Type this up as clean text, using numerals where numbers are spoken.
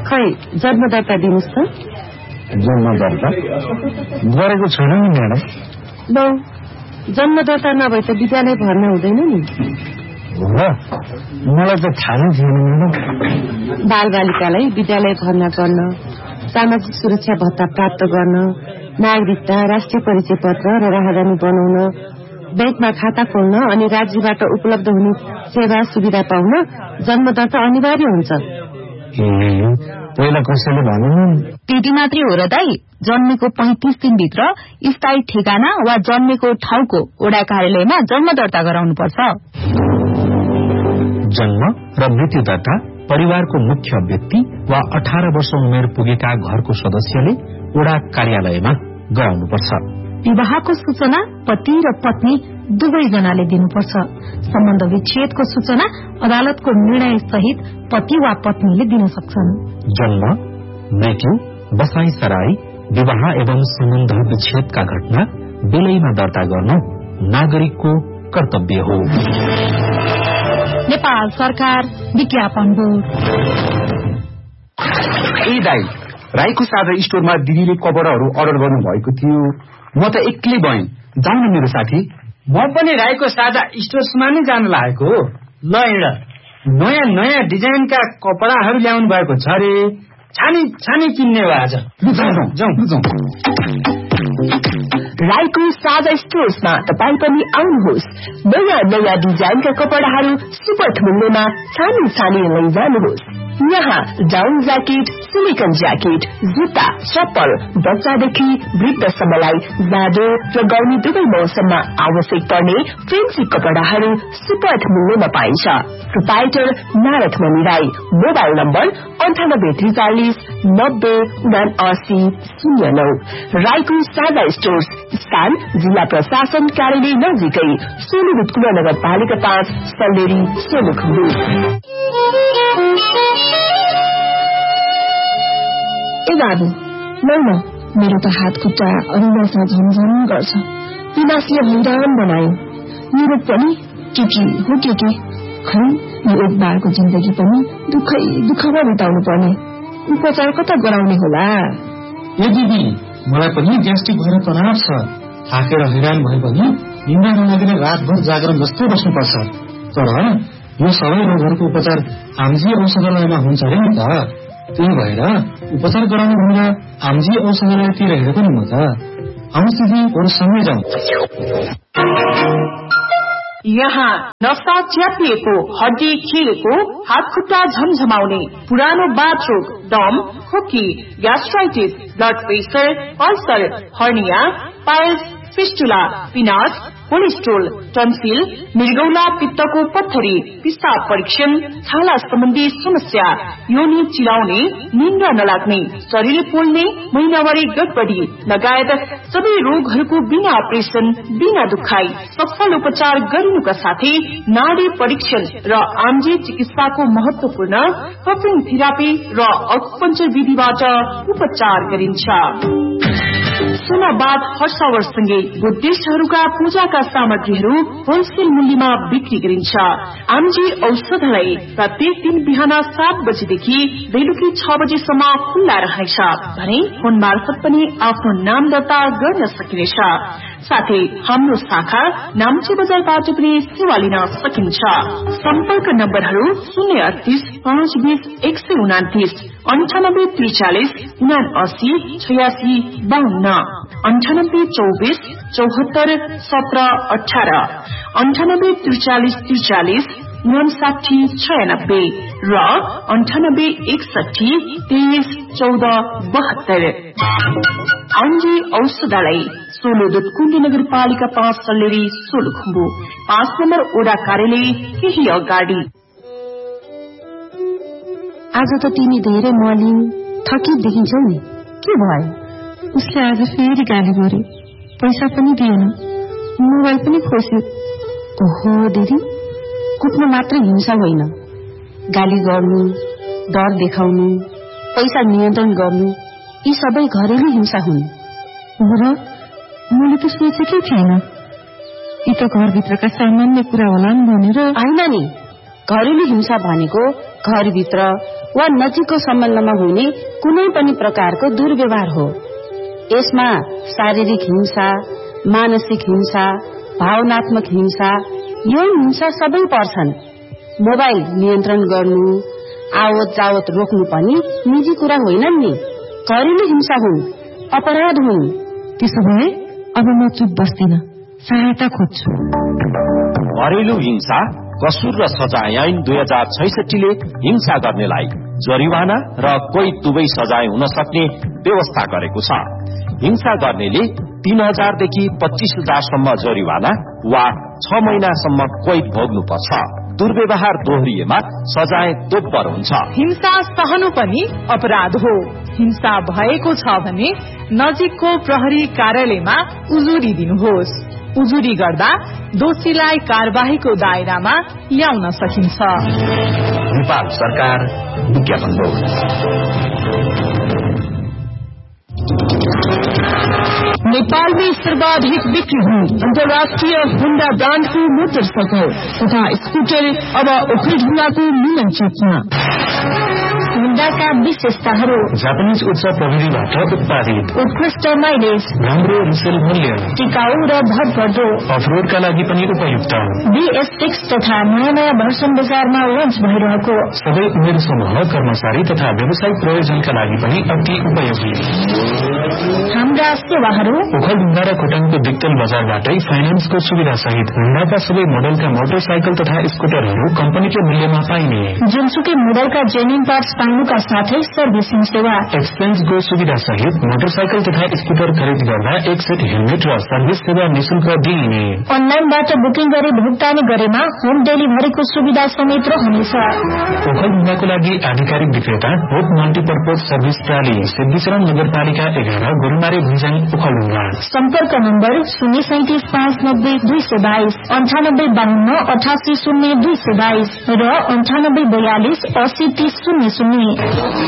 खै जन्मदर्ता दिनुस् त। जन्मदर्ता गरेको छैन नि म्याडम। लौ जन्मदर्ता नभए त विद्यालय भर्ना हुँदैन नि। मलाई त थाहा नै थिएन म्याडम। बालबालिकालाई विद्यालय भर्ना गर्न, सामाजिक सुरक्षा भत्ता प्राप्त गर्न, नागरिकता, राष्ट्रिय परिचय पत्र र राहदानी बनाउन, बैंकमा खाता खोल्न अनि राज्यबाट उपलब्ध हुने सेवा सुविधा पाउन जन्मदर्ता अनिवार्य हुन्छ। पहिला कसैले भन्नु त्यति मात्रै हो र दाइ? जन्मेको 35 दिनभित्र स्थायी ठेगाना वा जन्मेको ठाउँको वडा कार्यालयमा जन्मदर्ता गराउनुपर्छ। जन्म र मृत्यु दर्ता परिवारको मुख्य व्यक्ति वा 18 वर्ष उमेर पुगेका घरको सदस्यले वडा कार्यालयमा गराउनुपर्छ। विवाहको सूचना पति र पत्नी दुवैजनाले दिनुपर्छ। सम्बन्ध विच्छेदको सूचना अदालतको निर्णय सहित पति वा पत्नीले दिन सक्छन्। जन्म, मृत्यु, बसाई सराई, विवाह एवं सम्बन्ध विच्छेदका घटना बेलैमा दर्ता गर्न नागरिकको कर्तव्य हो। नेपाल सरकार विज्ञापन बोर्ड। ए दाइ, राईको साझा स्टोरमा दिदीले कपडाहरू अर्डर गर्नु भएको थियो। म त एक्लै भएँ, जाउँ न मेरो साथी। म पनि राईको साझा स्टोर्समा नै जान लागेको। ल हिँड, नयाँ नयाँ डिजाइनका कपडाहरू ल्याउनु भएको छ रे। छानी छानी किन्ने हो आज। जाउँ। राईको साझा स्टोर्समा तपाईँ पनि आउनुहोस्। नयाँ नयाँ डिजाइनका कपडाहरू सुपथ मूल्यमा छानी छानी लैजानुहोस्। यहाँ डाउन ज्याकेट, सिलिकन ज्याकेट, जुत्ता, चप्पल, बच्चादेखि वृद्धसम्मलाई जाडो र गर्मी दुवै मौसममा आवश्यक पर्ने फेन्सी कपडाहरू सुपथ मूल्यमा पाइन्छ। प्रोप्राइटर नारद मणि राई। Mobile number 9843 907909। राईको साझा स्टोर्स, स्थान जिल्ला प्रशासन कार्यालय नजिकै, सोलुगुट कुना नगरपालिका 5, सल्लेरी, सोलुखुम्बु। ए बाबु, लौ न, मेरो त हात खुट्टा अरुणासा झमझम गर्छ। विनाशले हैरान बनायो। मेरो पनि के हो के खै, यो एक बारको जिन्दगी पनि दुःखमा बिताउनु पर्ने। उपचार कता गराउने होला? ए दिदी, मलाई पनि ग्यास्ट्रिक भएर तनाव छ। थाकेर हैरान भए पनि निन्द्रा नलागेर रातभर जागरण जस्तो बस्नुपर्छ। तर यो सबै रोगहरूको उपचार आमजी औषधालयमा हुन्छ अरे नि त। त्यही भएर उपचार गराउनु भनेर आमजी औषधालयतिर हेरेको नि म त। आउनुहोस् दिदी, अरू सँगै जाउँ। यहाँ नसा च्यापिएको, हड्डी खिलेको, हात खुट्टा झमझमाउने, पुरानो बाथरोग, दम, खोकी, gastritis, blood pressure, ulcer, hernia, piles, fistula, पिनास, cholesterol, tonsil, मृगौला, पित्तको पत्थरी, पिसाब परीक्षण, छाला सम्बन्धी समस्या, योनि चिलाउने, निन्द्रा नलाग्ने, शरीर पोल्ने, महिनावारी गडबडी लगायत सबै रोगहरूको बिना अपरेसन, बिना दुखाई सफल उपचार गरिनुका साथै नाडी परीक्षण र आमजी चिकित्साको महत्वपूर्ण कपिङ थेरापी र अकुपञ्चर विधिबाट उपचार गरिन्छ। सुनाबाद हर्षावरसँगै बुद्धिस्टहरूका पूजाका सामग्रीहरू होलसेल मूल्यमा बिक्री गरिन्छ। आमजी औषधालय प्रत्येक दिन बिहान 7 बजेदेखि बेलुकी 6 बजेसम्म खुल्ला रहनेछ भने फोन मार्फत पनि आफ्नो नाम दर्ता गर्न सकिनेछ। साथै हाम्रो शाखा नाम्ची बजारबाट पनि सेवा लिन सकिन्छ। सम्पर्क नम्बरहरू 038 520 129, 9843 79 86 52, 9824 74 17 18, 9843 43 59 96 र 9861 23 14 72। आमजी औषधालय, सोलुदुत कुण्डी नगरपालिका 5, सल्लेरी, सोलुखुम्बु, 5 नम्बर ओडा कार्यालय केही अगाडि। आज त तिमी धेरै मलिन थकित देखिन्छौ नि, के भयो? उसले आज फेरि गाली गर्यो। पैसा पनि दिएन, मोबाइल पनि खोस्यो। ओहो दिदी, कुट्नु मात्र हिंसा होइन, गाली गर्नु, डर देखाउनु, पैसा नियन्त्रण गर्नु, यी सबै घरेलु हिंसा हुन्। र मैले त सोचेकै थिएन, यी त घरभित्रका सामान्य कुरा होला नि भनेर। होइन नि, घरेलु हिंसा भनेको घरभित्र वा नजिकको सम्बन्धमा हुने कुनै पनि प्रकारको दुर्व्यवहार हो। यसमा शारीरिक हिंसा, मानसिक हिंसा, भावनात्मक हिंसा, यौन हिंसा सबै पर्छन्। मोबाइल नियन्त्रण गर्नु, आवत जावत रोक्नु पनि निजी कुरा होइनन् नि, घरेलु हिंसा हुन्, अपराध हुन्। त्यसो भए अब म चुप बस्दिन, सहायता खोज्छु। घरेलु हिंसा कसुर र सजाय ऐन 2066 ले हिंसा गर्नेलाई जरिवाना र कोही दुवै सजाय हुन सक्ने व्यवस्था गरेको छ। हिंसा गर्नेले 3000 देखि 25,000 सम्म जरिवाना वा 6 महिनासम्म कोही भोग्नुपर्छ। दुर्व्यवहार दोहोरिएमा सजाय दोब्बर हुन्छ। हिंसा सहनु पनि अपराध हो। हिंसा भएको छ भने नजिकको प्रहरी कार्यालयमा उजुरी दिनुहोस्। उजुरी गर्दा दोषीलाई कार्यवाहीको दायरामा ल्याउन सकिन्छ। नेपाल सरकार विज्ञापन बोर्ड। नेपाल में सर्वाधिक बिक्री हुई अंतर्राष्ट्रीय हुंडा ब्रांड को मोटरसाइकिल तथा स्कूटर अब ओखलढुंगा को मिलन चौकमा। हुंडाका विशेषताहरू: जापानीज उच्च प्रविधिबाट उत्पादित, उत्कृष्ट माइलेज, राम्रो रिसेल मूल्य, टिकाऊ र भरपर्दो, अफरोडका लागि पनि उपयुक्त। BS6 तथा नयाँ भर्सन बजारमा लन्च भइरहेको। सबै उमेर समूह, कर्मचारी तथा व्यावसायिक प्रयोजनका लागि पनि अति उपयोगी। हाम्रा सेवाहरू: ओखलढुंगा र खोटाङको दिक्तेल बजारबाटै फाइनान्सको सुविधा सहित हुंडाका सबै मोडलका मोटरसाइकल तथा स्कुटरहरू कम्पनीको मूल्यमा पाइने। जुनसुकै मोडलका जेन्युन पार्ट्स पाउनुका साथै सर्भिसिङ सेवा, एक्सचेन्जको सुविधा सहित मोटरसाइकल तथा स्कुटर खरिद गर्दा एक सेट हेलमेट र सर्भिस सेवा निशुल्क दिइने। अनलाइनबाट बुकिङ गरी भुक्तानी गरेमा होम डेलिभरीको सुविधा समेत रहनेछ। ओखलढुंगाको लागि आधिकारिक विक्रेता होप मल्टीपर्पज सर्भिस प्राली, सिद्धिचरण नगरपालिका 11, गोरुमारी भुइँचाङ, ओखलढुंगा। सम्पर्क नम्बर 037590222, 9852 880222 र 9842 803000।